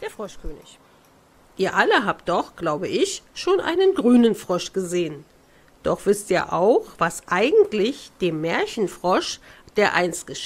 der Froschkönig. Ihr alle habt doch, glaube ich, schon einen grünen Frosch gesehen. Doch wisst ihr auch, was eigentlich dem Märchenfrosch, der einst